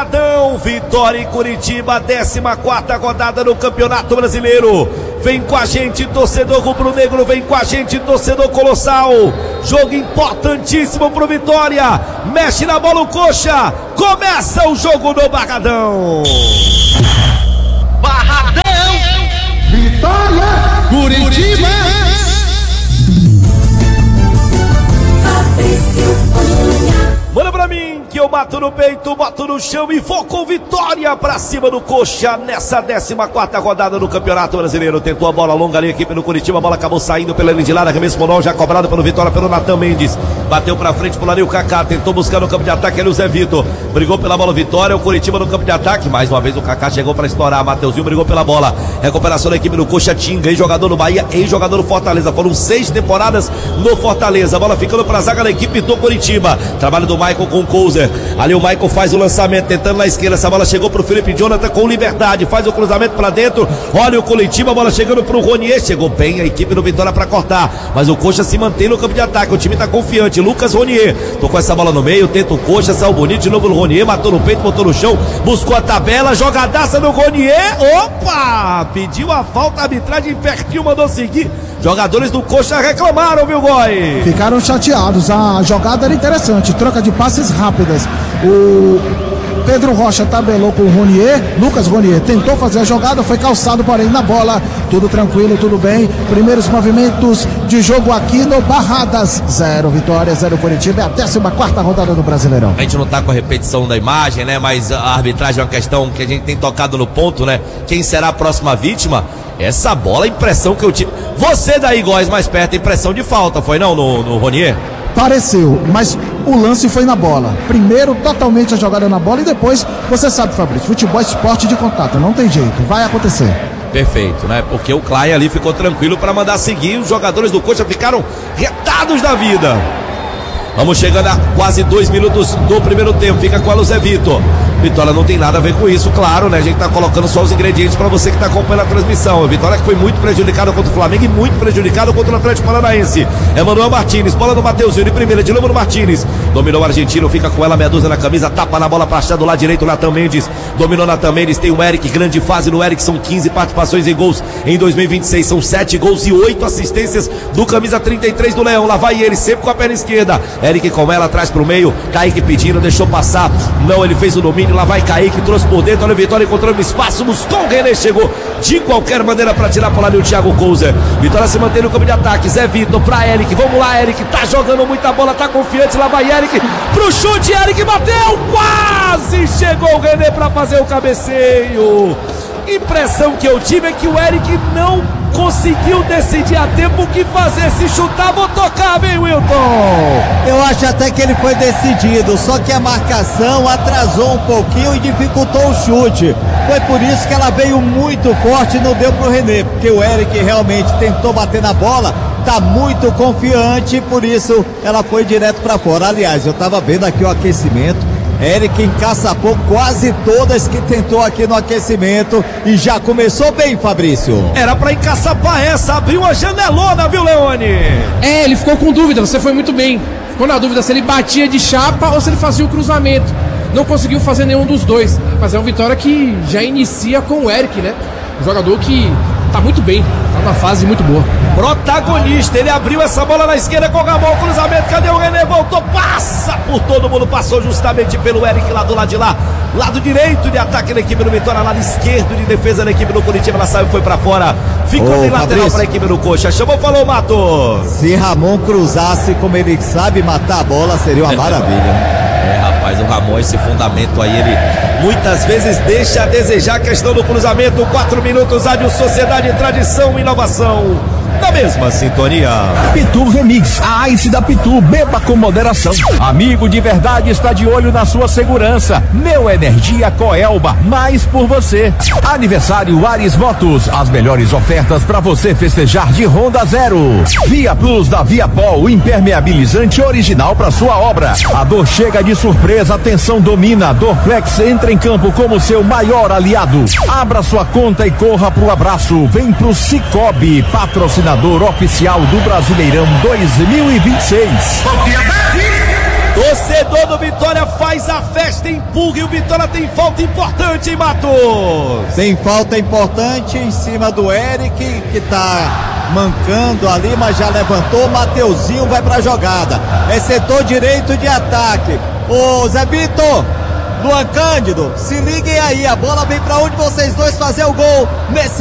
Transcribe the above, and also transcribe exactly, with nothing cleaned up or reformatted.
Barradão, Vitória em Curitiba, décima quarta rodada no Campeonato Brasileiro. Vem com a gente, torcedor rubro-negro, vem com a gente, torcedor colossal. Jogo importantíssimo pro Vitória. Mexe na bola o Coxa. Começa o jogo no Barradão. Barradão, Vitória, Curitiba. Manda pra mim que eu bato no peito, boto no chão e vou com Vitória pra cima do Coxa nessa décima quarta rodada do Campeonato Brasileiro. Tentou a bola longa ali, a equipe do Curitiba, a bola acabou saindo pela linha de lado, arremesso monol já cobrado pelo Vitória, pelo Natan Mendes. Bateu pra frente pro Larinho Kaká, tentou buscar no campo de ataque ali o Zé Vitor. Brigou pela bola Vitória, o Curitiba no campo de ataque. Mais uma vez o Kaká chegou pra estourar, Mateuzinho brigou pela bola. Recuperação da equipe do Coxa, Tinga, ex-jogador do Bahia, ex-jogador do Fortaleza. Foram seis temporadas no Fortaleza. A bola ficando pra zaga da equipe do Curitiba. Trabalho do Michael com o Couser. Ali o Michael faz o lançamento, tentando na esquerda. Essa bola chegou pro Felipe Jonathan com liberdade. Faz o cruzamento pra dentro. Olha o Curitiba, a bola chegando pro Ronier. Chegou bem a equipe do Vitória pra cortar. Mas o Coxa se mantém no campo de ataque. O time tá confiante. Lucas Ronier tocou essa bola no meio. Tenta o Coxa, saiu bonito de novo no Ronier. Matou no peito, botou no chão. Buscou a tabela. Jogadaça no Ronier. Opa! Pediu a falta. A arbitragem pertinho, mandou seguir. Jogadores do Coxa reclamaram, viu, Goi? Ficaram chateados. A jogada era interessante. Troca de passes rápidas. O Pedro Rocha tabelou com o Ronier. Lucas Ronier tentou fazer a jogada, foi calçado, porém na bola. Tudo tranquilo, tudo bem. Primeiros movimentos de jogo aqui no Barradas. Zero Vitória, zero Curitiba. É a décima quarta rodada do Brasileirão. A gente não tá com a repetição da imagem, né? Mas a arbitragem é uma questão que a gente tem tocado no ponto, né? Quem será a próxima vítima? Essa bola, a impressão que eu tive. Você daí, Góes, mais perto, impressão de falta, foi não, no, no Ronier? Pareceu, mas o lance foi na bola. Primeiro, totalmente a jogada na bola e depois, você sabe, Fabrício, futebol é esporte de contato, não tem jeito, vai acontecer. Perfeito, né? Porque o Clay ali ficou tranquilo para mandar seguir. Os jogadores do Coxa ficaram retados da vida. Vamos chegando a quase dois minutos do primeiro tempo. Fica com a Zé Vitor. Vitória não tem nada a ver com isso, claro, né? A gente tá colocando só os ingredientes para você que tá acompanhando a transmissão. A Vitória que foi muito prejudicada contra o Flamengo e muito prejudicada contra o Atlético Paranaense. Emanuel Martins, bola do Mateuzinho de primeira, de novo no Martins. Dominou o argentino, fica com ela, meia dúzia na camisa, tapa na bola pra achar do lado direito, Natan Mendes. Dominou Natan Mendes, tem o Eric, grande fase no Eric, são quinze participações em gols em dois mil e vinte e seis, são sete gols e oito assistências do camisa trinta e três do Leão. Lá vai ele, sempre com a perna esquerda. Eric com ela, atrás pro meio, Kaique pedindo, deixou passar. Não, ele fez o domínio, lá vai Kaique, trouxe por dentro, olha o Vitória encontrando espaço, buscou o René, chegou de qualquer maneira pra tirar pro lado o Thiago Couser. Vitória se mantém no campo de ataque, Zé Vitor pra Eric, vamos lá Eric, tá jogando muita bola, tá confiante, lá vai Eric, pro chute, Eric bateu, quase chegou o René pra fazer o cabeceio. Impressão que eu tive é que o Eric não conseguiu decidir a tempo o que fazer, se chutar, vou tocar, vem Wilton. Eu acho até que ele foi decidido, só que a marcação atrasou um pouquinho e dificultou o chute. Foi por isso que ela veio muito forte e não deu pro René, porque o Eric realmente tentou bater na bola, tá muito confiante e por isso ela foi direto pra fora. Aliás, eu tava vendo aqui o aquecimento, Eric encaçapou quase todas que tentou aqui no aquecimento e já começou bem, Fabrício. Era pra encaçapar essa, abriu uma janelona, viu, Leone? É, ele ficou com dúvida, você foi muito bem. Ficou na dúvida se ele batia de chapa ou se ele fazia o cruzamento. Não conseguiu fazer nenhum dos dois, mas é uma vitória que já inicia com o Eric, né? Um jogador que tá muito bem, tá numa fase muito boa. Protagonista, ele abriu essa bola na esquerda com o Ramon, cruzamento, cadê o René? Voltou, passa por todo mundo, passou justamente pelo Eric lá do lado de lá. Lado direito de ataque da equipe do Vitória, lado esquerdo de defesa da equipe do Curitiba, ela saiu, foi pra fora. Ficou de lateral pra equipe do Coxa, chamou, falou, Mato. Se Ramon cruzasse como ele sabe matar a bola, seria uma maravilha. É, rapaz, o Ramon, esse fundamento aí, ele muitas vezes deixa a desejar a questão do cruzamento. Quatro minutos, Rádio Sociedade, tradição e inovação na mesma sintonia. Pitu Remix, a Ice da Pitu, beba com moderação. Amigo de verdade está de olho na sua segurança. Neo Energia Coelba, mais por você. Aniversário Ares Motos, as melhores ofertas para você festejar de Honda Zero. Via Plus da Viapol, impermeabilizante original para sua obra. A dor chega de surpresa, atenção domina. Dorflex entra em campo como seu maior aliado. Abra sua conta e corra pro abraço. Vem pro Cicobi, patrocinador oficial do Brasileirão dois mil e vinte e seis. Torcedor do Vitória faz a festa, empurra e o Vitória tem falta importante, hein, Matos? Tem falta importante em cima do Eric, que tá mancando ali, mas já levantou. Mateuzinho vai pra jogada. É setor direito de ataque. Ô Zé Vitor, Luan Cândido, se liguem aí, a bola vem pra onde vocês dois fazer o gol nesse